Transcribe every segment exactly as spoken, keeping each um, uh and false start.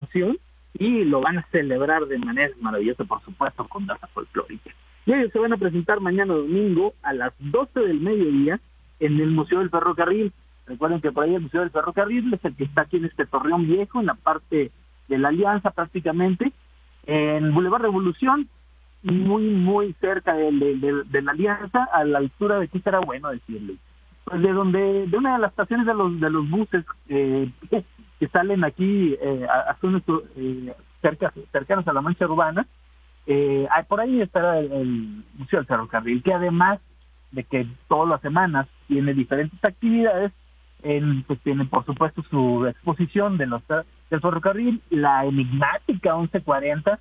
emoción y lo van a celebrar de manera maravillosa, por supuesto, con danza folclórica. Y ellos se van a presentar mañana domingo a las doce del mediodía en el Museo del Ferrocarril. Recuerden que por ahí el Museo del Ferrocarril es el que está aquí en este Torreón Viejo, en la parte de la Alianza prácticamente, en Boulevard Revolución, muy, muy cerca de, de, de, de la Alianza, a la altura de, ¿qué será bueno decirle? Pues de donde, de una de las estaciones de los de los buses eh, que salen aquí eh, a, a zonas eh, cerca, cercanos a la mancha urbana, eh, por ahí estará el, el Museo del Ferrocarril, que además de que todas las semanas tiene diferentes actividades, en, pues tiene por supuesto su exposición de los del ferrocarril, la enigmática once cuarenta,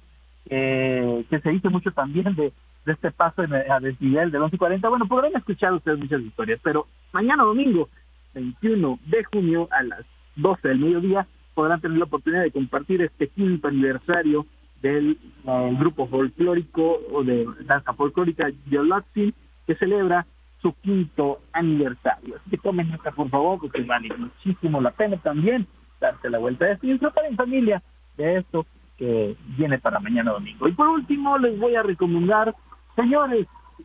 eh, que se dice mucho también de, de este paso en, a desnivel del once cuarenta. Bueno, podrán escuchar ustedes muchas historias, pero mañana domingo, veintiuno de junio, a las doce del mediodía, podrán tener la oportunidad de compartir este quinto aniversario del uh, grupo folclórico o de danza folclórica Yolotzin, que celebra su quinto aniversario. Así que tomen nota, por favor, porque vale muchísimo la pena también darse la vuelta de esto y disfrutar en familia de esto que viene para mañana domingo. Y por último, les voy a recomendar, señores,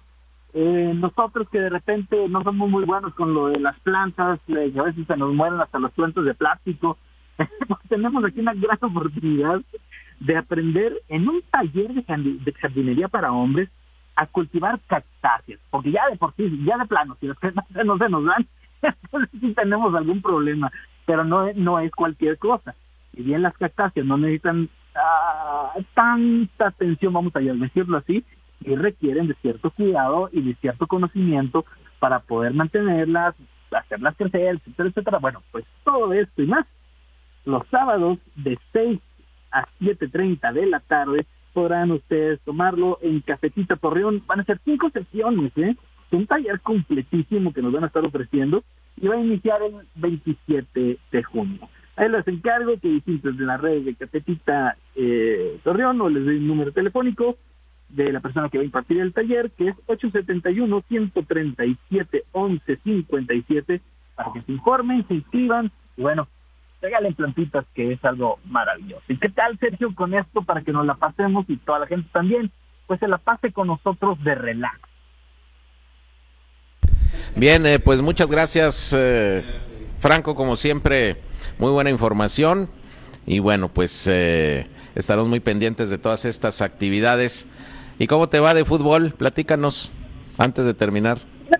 eh, nosotros que de repente no somos muy buenos con lo de las plantas, eh, que a veces se nos mueren hasta los plantas de plástico, pues tenemos aquí una gran oportunidad de aprender en un taller de, jardin- de jardinería para hombres a cultivar cactáceas, porque ya de por sí, ya de plano, si las cactáceas no se nos dan, entonces sí tenemos algún problema, pero no, no es cualquier cosa. Si bien las cactáceas no necesitan uh, tanta atención, vamos a decirlo así, y requieren de cierto cuidado y de cierto conocimiento para poder mantenerlas, hacerlas crecer, etcétera, etcétera. Bueno, pues todo esto y más, los sábados de seis a siete treinta de la tarde, podrán ustedes tomarlo en Cafetita Torreón. Van a ser cinco sesiones, ¿eh? Un taller completísimo que nos van a estar ofreciendo y va a iniciar el veintisiete de junio. Ahí les encargo que visiten las redes de Cafetita eh, Torreón, o les doy un número telefónico de la persona que va a impartir el taller, que es ocho siete uno, uno tres siete, once cincuenta y siete, para que se informen, se inscriban y bueno, regalen plantitas, que es algo maravilloso. ¿Y qué tal, Sergio, con esto para que nos la pasemos y toda la gente también, pues se la pase con nosotros de relax? Bien, eh, pues muchas gracias, eh, Franco, como siempre, muy buena información y bueno, pues eh, estaremos muy pendientes de todas estas actividades. ¿Y cómo te va de fútbol? Platícanos antes de terminar.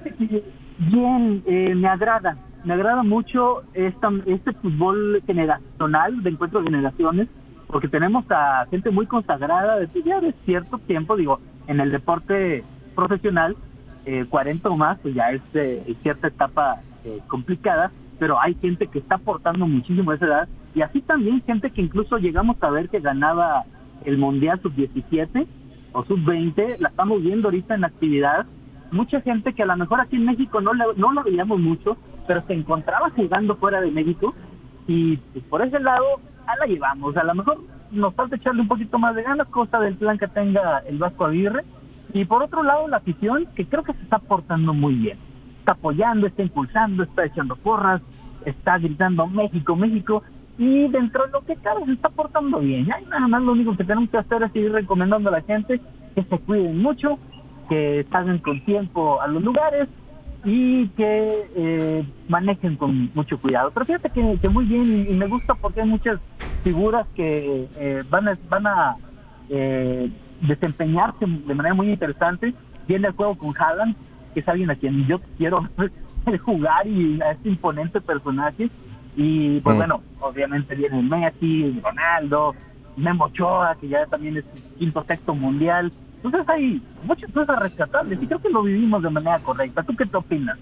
Bien, eh, me agrada. Me agrada mucho esta, este fútbol generacional, de encuentro de generaciones, porque tenemos a gente muy consagrada desde ya de cierto tiempo, digo, en el deporte profesional, eh, cuarenta o más, pues ya es eh, cierta etapa eh, complicada, pero hay gente que está aportando muchísimo a esa edad, y así también gente que incluso llegamos a ver que ganaba el Mundial sub diecisiete o sub veinte, la estamos viendo ahorita en actividad. Mucha gente que a lo mejor aquí en México no la, no la veíamos mucho, pero se encontraba jugando fuera de México, y pues, por ese lado, a la llevamos. A lo mejor nos falta echarle un poquito más de ganas, cosa del plan que tenga el Vasco Aguirre, y por otro lado la afición, que creo que se está portando muy bien, está apoyando, está impulsando, está echando porras, está gritando México, México, y dentro de lo que cabe se está portando bien. Ya nada más lo único que tenemos que hacer es seguir recomendando a la gente que se cuiden mucho, que salgan con tiempo a los lugares y que eh, manejen con mucho cuidado. Pero fíjate que, que muy bien, y, y me gusta porque hay muchas figuras que eh, van a, van a eh, desempeñarse de manera muy interesante. Viene el juego con Haaland, que es alguien a quien yo quiero jugar, y a este imponente personaje. Y pues mm. bueno, obviamente viene Messi, Ronaldo, Memo Ochoa, que ya también es quinto sexto mundial. Entonces hay muchas cosas rescatables y creo que lo vivimos de manera correcta. ¿Tú qué te opinas?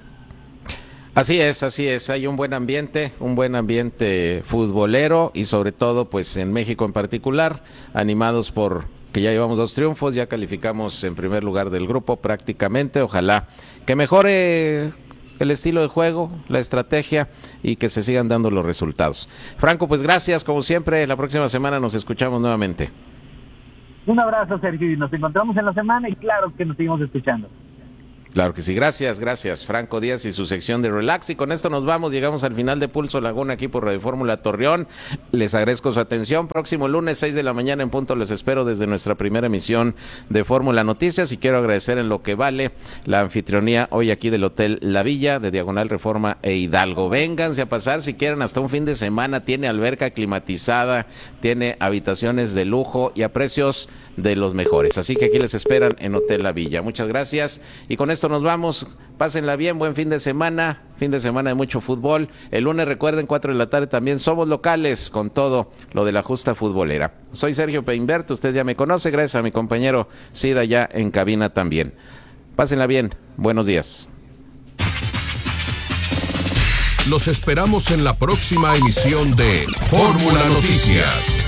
Así es, así es. Hay un buen ambiente, un buen ambiente futbolero y sobre todo pues en México en particular, animados por que ya llevamos dos triunfos, ya calificamos en primer lugar del grupo prácticamente. Ojalá que mejore el estilo de juego, la estrategia y que se sigan dando los resultados. Franco, pues gracias como siempre. La próxima semana nos escuchamos nuevamente. Un abrazo, Sergio, y nos encontramos en la semana y claro que nos seguimos escuchando. Claro que sí, gracias, gracias, Franco Díaz y su sección de Relax. Y con esto nos vamos, llegamos al final de Pulso Laguna aquí por Radio Fórmula Torreón. Les agradezco su atención. Próximo lunes, seis de la mañana en punto, les espero desde nuestra primera emisión de Fórmula Noticias. Y quiero agradecer en lo que vale la anfitrionía hoy aquí del Hotel La Villa, de Diagonal Reforma e Hidalgo. Vénganse a pasar si quieren hasta un fin de semana. Tiene alberca climatizada, tiene habitaciones de lujo y a precios de los mejores. Así que aquí les esperan en Hotel La Villa. Muchas gracias. Y con esto nos vamos, pásenla bien, buen fin de semana, fin de semana de mucho fútbol. El lunes recuerden, cuatro de la tarde también somos locales con todo lo de la justa futbolera. Soy Sergio Peinberto, usted ya me conoce, gracias a mi compañero Sida ya en cabina también. Pásenla bien, buenos días. Los esperamos en la próxima emisión de Fórmula Noticias.